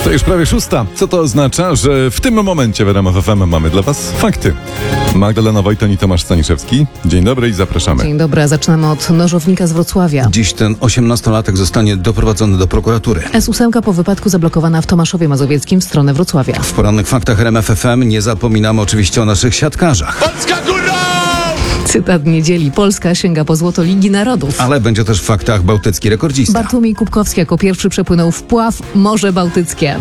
To już prawie 6. Co to oznacza? Że w tym momencie w RMF FM mamy dla Was fakty. Magdalena Wojton i Tomasz Staniszewski. Dzień dobry i zapraszamy. Dzień dobry, a zaczynamy od nożownika z Wrocławia. Dziś ten 18-latek zostanie doprowadzony do prokuratury. S8 po wypadku zablokowana w Tomaszowie Mazowieckim w stronę Wrocławia. W porannych faktach RMF FM nie zapominamy oczywiście o naszych siatkarzach. Polska góra! Cytat niedzieli. Polska sięga po złoto Ligi Narodów. Ale będzie też w faktach bałtycki rekordzista. Bartłomiej Kubkowski jako pierwszy przepłynął wpław Morze Bałtyckie.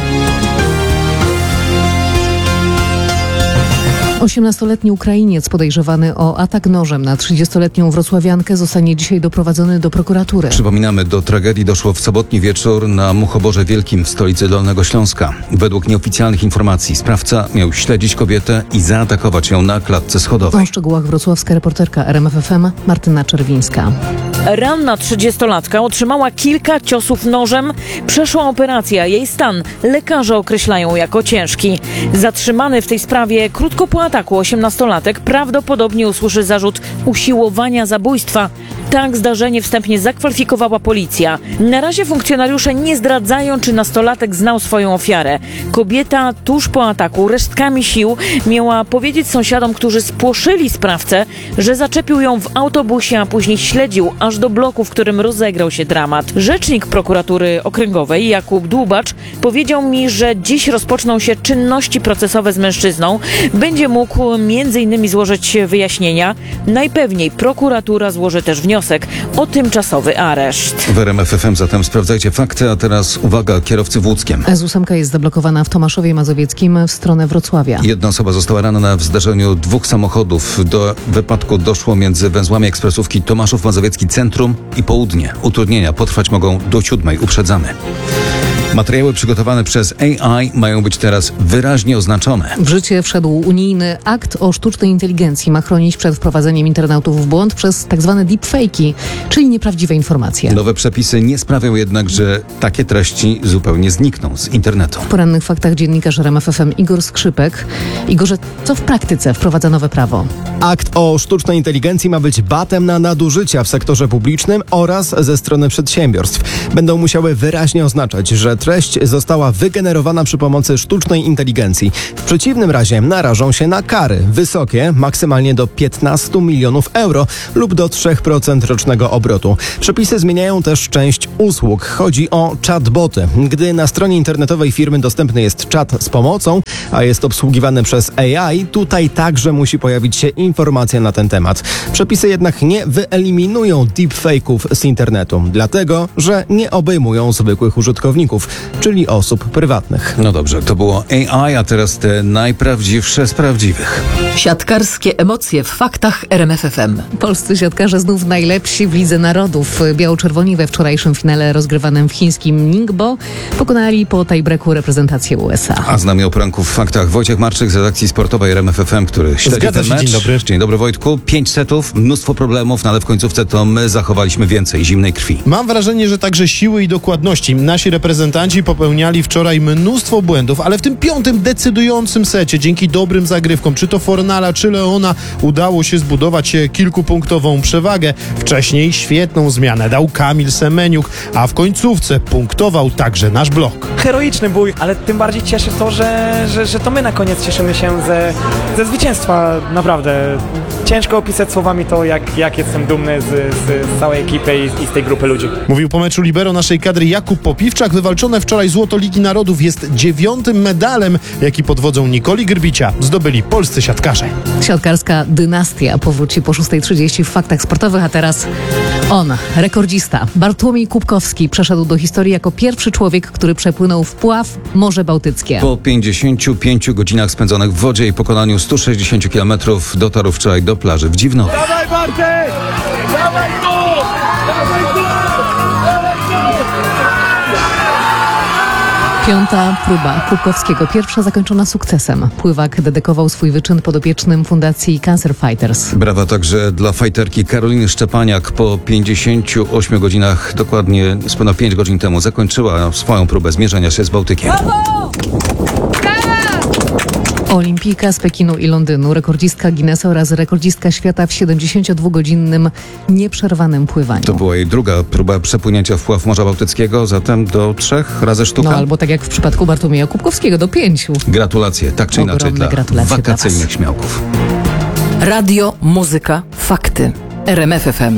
18-letni Ukrainiec podejrzewany o atak nożem na 30-letnią wrocławiankę zostanie dzisiaj doprowadzony do prokuratury. Przypominamy, do tragedii doszło w sobotni wieczór na Muchoborze Wielkim w stolicy Dolnego Śląska. Według nieoficjalnych informacji sprawca miał śledzić kobietę i zaatakować ją na klatce schodowej. O szczegółach wrocławska reporterka RMF FM Martyna Czerwińska. Ranna 30-latka otrzymała kilka ciosów nożem. Przeszła operacja. Jej stan lekarze określają jako ciężki. Zatrzymany w tej sprawie krótko po ataku 18-latek prawdopodobnie usłyszy zarzut usiłowania zabójstwa. Tak zdarzenie wstępnie zakwalifikowała policja. Na razie funkcjonariusze nie zdradzają, czy nastolatek znał swoją ofiarę. Kobieta tuż po ataku resztkami sił miała powiedzieć sąsiadom, którzy spłoszyli sprawcę, że zaczepił ją w autobusie, a później śledził aż do bloku, w którym rozegrał się dramat. Rzecznik prokuratury okręgowej Jakub Dłubacz powiedział mi, że dziś rozpoczną się czynności procesowe z mężczyzną. Będzie mógł m.in. złożyć wyjaśnienia. Najpewniej prokuratura złoży też wniosek o tymczasowy areszt. W RMF FM zatem sprawdzajcie fakty, a teraz uwaga, kierowcy w Łódzkiem. S8 jest zablokowana w Tomaszowie Mazowieckim w stronę Wrocławia. Jedna osoba została ranna w zdarzeniu dwóch samochodów. Do wypadku doszło między węzłami ekspresówki Tomaszów Mazowiecki Centrum i Południe. Utrudnienia potrwać mogą do 7:00. Uprzedzamy. Materiały przygotowane przez AI mają być teraz wyraźnie oznaczone. W życie wszedł unijny akt o sztucznej inteligencji. Ma chronić przed wprowadzeniem internautów w błąd przez tzw. deepfake'i, czyli nieprawdziwe informacje. Nowe przepisy nie sprawią jednak, że takie treści zupełnie znikną z internetu. W porannych faktach dziennikarz RMF FM Igor Skrzypek. Igorze, co w praktyce wprowadza nowe prawo? Akt o sztucznej inteligencji ma być batem na nadużycia w sektorze publicznym oraz ze strony przedsiębiorstw. Będą musiały wyraźnie oznaczać, że treść została wygenerowana przy pomocy sztucznej inteligencji. W przeciwnym razie narażą się na kary wysokie, maksymalnie do 15 milionów euro lub do 3% rocznego obrotu. Przepisy zmieniają też część usług. Chodzi o chatboty. Gdy na stronie internetowej firmy dostępny jest czat z pomocą, a jest obsługiwany przez AI, tutaj także musi pojawić się informacja na ten temat. Przepisy jednak nie wyeliminują deepfake'ów z internetu, dlatego że nie obejmują zwykłych użytkowników, czyli osób prywatnych. No dobrze, to było AI, a teraz te najprawdziwsze z prawdziwych. Siatkarskie emocje w faktach RMF FM. Polscy siatkarze znów najlepsi w Lidze Narodów. Biało-czerwoni we wczorajszym finale rozgrywanym w chińskim Ningbo pokonali po tiebreaku reprezentację USA. A z nami o poranku w faktach Wojciech Marczyk z redakcji sportowej RMF FM, który śledzi Zgadza ten się, mecz. dzień dobry. Dzień dobry, Wojtku. 5 setów, mnóstwo problemów, no ale w końcówce to my zachowaliśmy więcej zimnej krwi. Mam wrażenie, że także siły i dokładności. Nasi reprezentanci popełniali wczoraj mnóstwo błędów, ale w tym piątym decydującym secie, dzięki dobrym zagrywkom, czy to Fornala, czy Leona, udało się zbudować kilkupunktową przewagę. Wcześniej świetną zmianę dał Kamil Semeniuk, a w końcówce punktował także nasz blok. Heroiczny bój, ale tym bardziej cieszy to, że to my na koniec cieszymy się ze zwycięstwa. Naprawdę ciężko opisać słowami to, jak jestem dumny z całej ekipy i z tej grupy ludzi. Mówił po meczu libero naszej kadry Jakub Popiwczak. Wywalczone wczoraj złoto Ligi Narodów jest 9. medalem, jaki pod wodzą Nikoli Grbicia zdobyli polscy siatkarze. Siatkarska dynastia powróci po 6:30 w faktach sportowych, a teraz on, rekordzista. Bartłomiej Kubkowski przeszedł do historii jako pierwszy człowiek, który przepłynął wpław Morze Bałtyckie. Po 55 godzinach spędzonych w wodzie i pokonaniu 160 km dotarł wczoraj do plaży w Dziwnowie. Dawaj Bartek! Dawaj tu! Dawaj tu! Piąta próba Kubkowskiego, pierwsza zakończona sukcesem. Pływak dedykował swój wyczyn podopiecznym Fundacji Cancer Fighters. Brawa także dla fajterki Karoliny Szczepaniak. Po 58 godzinach, dokładnie ponad 5 godzin temu, zakończyła swoją próbę zmierzenia się z Bałtykiem. Brawo! Brawo! Olimpijka z Pekinu i Londynu, rekordzistka Guinnessa oraz rekordzistka świata w 72-godzinnym nieprzerwanym pływaniu. To była jej druga próba przepłynięcia wpław Morza Bałtyckiego, zatem do 3 razy sztuka. No albo tak jak w przypadku Bartłomieja Kubkowskiego, do 5. Gratulacje, tak czy inaczej, Ogromne dla gratulacje dla wakacyjnych was. śmiałków. Radio, muzyka, fakty. RMFFM.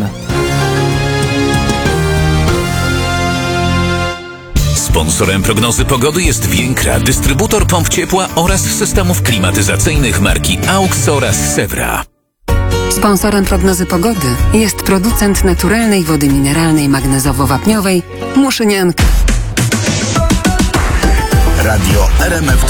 Sponsorem prognozy pogody jest Więkra, dystrybutor pomp ciepła oraz systemów klimatyzacyjnych marki AUX oraz Sewra. Sponsorem prognozy pogody jest producent naturalnej wody mineralnej magnezowo-wapniowej Muszynianka. Radio RMF